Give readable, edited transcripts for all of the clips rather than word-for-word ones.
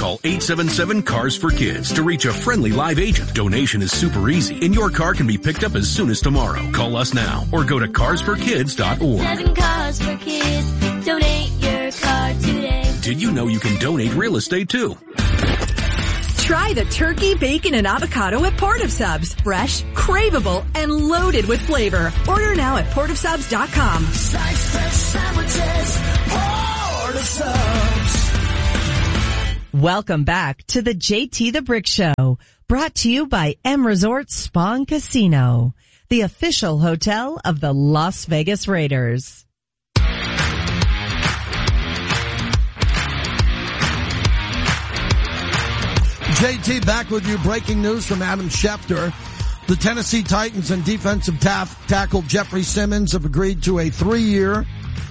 Call 877-CARS-FOR-KIDS to reach a friendly live agent. Donation is super easy, and your car can be picked up as soon as tomorrow. Call us now or go to carsforkids.org. 7 Cars for Kids. Donate your car today. Did you know you can donate real estate too? Try the turkey, bacon, and avocado at Port of Subs. Fresh, craveable, and loaded with flavor. Order now at portofsubs.com. Slice fresh sandwiches, Port of Subs. Welcome back to the JT the Brick Show, brought to you by M Resort Spa and Casino, the official hotel of the Las Vegas Raiders. JT back with you. Breaking news from Adam Schefter. The Tennessee Titans and defensive tackle Jeffrey Simmons have agreed to a 3-year,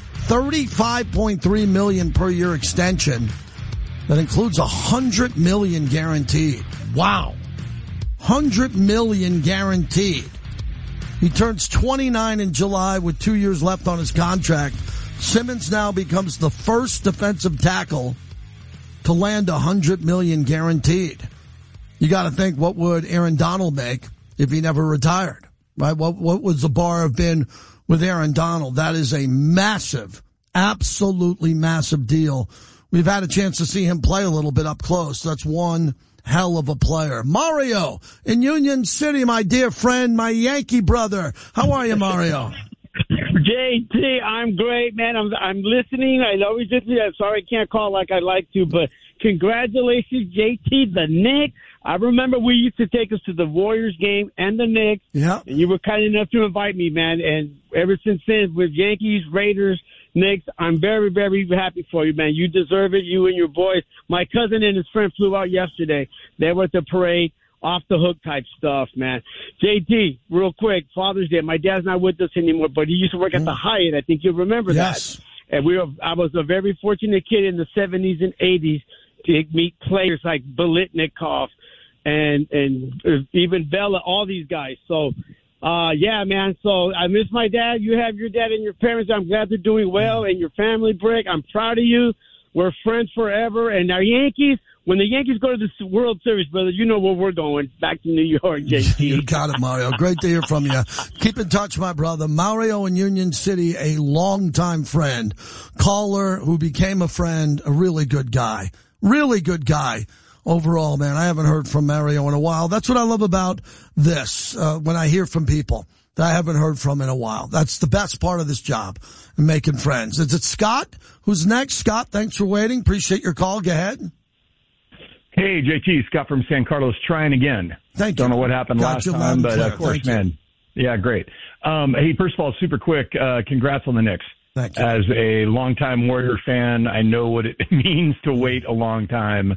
$35.3 million per year extension that includes $100 million guaranteed. Wow. $100 million guaranteed. He turns 29 in July with 2 years left on his contract. Simmons now becomes the first defensive tackle to land $100 million guaranteed. You got to think, what would Aaron Donald make if he never retired? Right? What would the bar have been with Aaron Donald? That is a massive, absolutely massive deal. We've had a chance to see him play a little bit up close. That's one hell of a player. Mario in Union City, my dear friend, my Yankee brother. How are you, Mario? JT, I'm great, man. I'm listening. I always listen. I'm sorry I can't call like I'd like to, but congratulations, JT, the Knicks. I remember we used to take us to the Warriors game and the Knicks. Yeah. And you were kind enough to invite me, man. And ever since then, with Yankees, Raiders, Knicks, I'm very, very happy for you, man. You deserve it, you and your boys. My cousin and his friend flew out yesterday. They were at the parade. Off the hook type stuff, man. JT, real quick, Father's Day. My dad's not with us anymore, but he used to work at the Hyatt. I think you'll remember that. And I was a very fortunate kid in the 70s and 80s to meet players like Biletnikoff and even Bella, all these guys. So, yeah, man. So I miss my dad. You have your dad and your parents. I'm glad they're doing well, and your family, Brick. I'm proud of you. We're friends forever. And our Yankees, when the Yankees go to the World Series, brother, you know where we're going. Back to New York, JT. You got it, Mario. Great to hear from you. Keep in touch, my brother. Mario in Union City, a longtime friend, caller who became a friend, a really good guy. Really good guy overall, man. I haven't heard from Mario in a while. That's what I love about this, when I hear from people that I haven't heard from in a while. That's the best part of this job, making friends. Is it Scott? Who's next? Scott, thanks for waiting. Appreciate your call. Go ahead. Hey, JT, Scott from San Carlos, trying again. Thank you. Don't know what happened last time, but of course, man. Yeah, great. Hey, first of all, super quick, congrats on the Knicks. Thank you. As a longtime Warrior fan, I know what it means to wait a long time.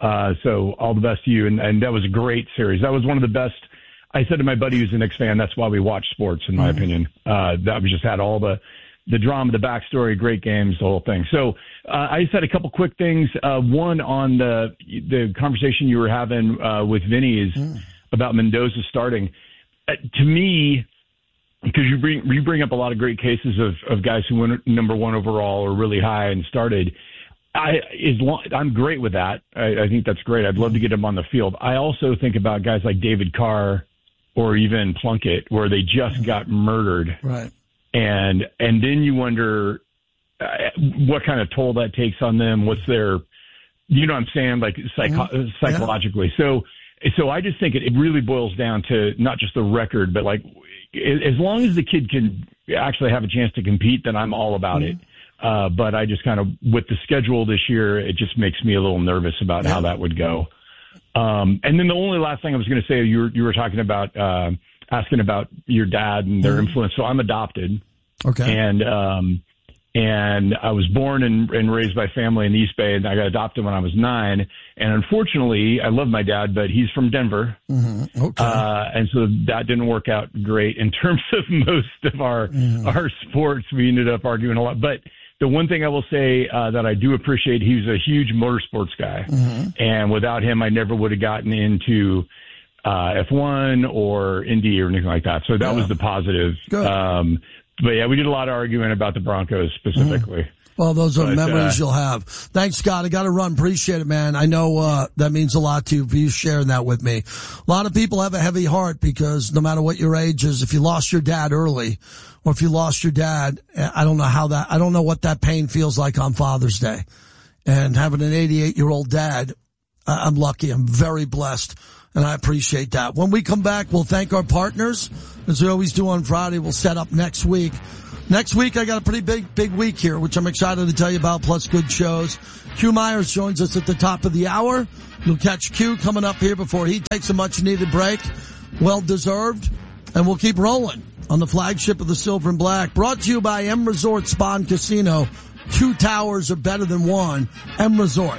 So all the best to you. And that was a great series. That was one of the best. I said to my buddy who's a Knicks fan, that's why we watch sports, in my opinion. That we just had all the drama, the backstory, great games, the whole thing. So I just had a couple quick things. One on the conversation you were having with Vinny is about Mendoza starting. To me, because you bring up a lot of great cases of guys who went number one overall or really high and started. I'm great with that. I think that's great. I'd love to get him on the field. I also think about guys like David Carr or even Plunkett, where they just got murdered. Right. And then you wonder what kind of toll that takes on them. What's their, you know what I'm saying, like psychologically. Yeah. So I just think it really boils down to not just the record, but like as long as the kid can actually have a chance to compete, then I'm all about it. But I just kind of, with the schedule this year, it just makes me a little nervous about how that would go. And then the only last thing I was going to say, you were talking about, asking about your dad and their influence. So I'm adopted. Okay. And I was born and raised by family in the East Bay, and I got adopted when I was 9. And unfortunately, I love my dad, but he's from Denver. Mm-hmm. Okay. And so that didn't work out great in terms of most of our sports. We ended up arguing a lot. But the one thing I will say that I do appreciate, he was a huge motorsports guy. And without him, I never would have gotten into F1 or Indy or anything like that. So that was the positive. But yeah, we did a lot of arguing about the Broncos specifically. Well, those are memories you'll have. Thanks, Scott. I got to run. Appreciate it, man. I know that means a lot to you for you sharing that with me. A lot of people have a heavy heart because no matter what your age is, if you lost your dad early or if you lost your dad, I don't know what that pain feels like on Father's Day. And having an 88-year-old dad, I'm lucky. I'm very blessed. And I appreciate that. When we come back, we'll thank our partners. As we always do on Friday, we'll set up next week. Next week, I got a pretty big week here, which I'm excited to tell you about, plus good shows. Q Myers joins us at the top of the hour. You'll catch Q coming up here before he takes a much-needed break. Well-deserved. And we'll keep rolling on the flagship of the Silver and Black. Brought to you by M Resort Spa and Casino. 2 towers are better than one. M Resort.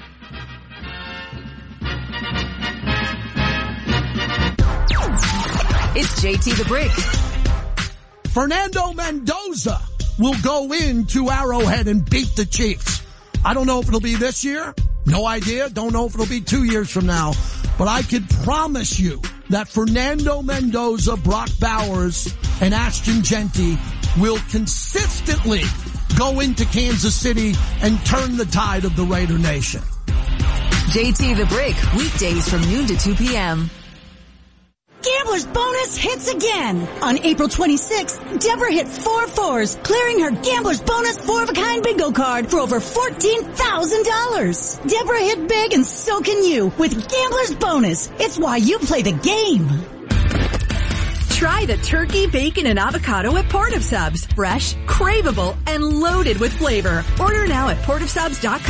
It's JT the Brick. Fernando Mendoza will go into Arrowhead and beat the Chiefs. I don't know if it'll be this year. No idea. Don't know if it'll be 2 years from now. But I can promise you that Fernando Mendoza, Brock Bowers, and Ashton Genty will consistently go into Kansas City and turn the tide of the Raider Nation. JT the Brick, weekdays from noon to 2 p.m. Gambler's Bonus hits again. On April 26th, Deborah hit 4 fours, clearing her Gambler's Bonus 4-of-a-kind bingo card for over $14,000. Deborah hit big and so can you with Gambler's Bonus. It's why you play the game. Try the turkey, bacon, and avocado at Port of Subs. Fresh, craveable, and loaded with flavor. Order now at portofsubs.com.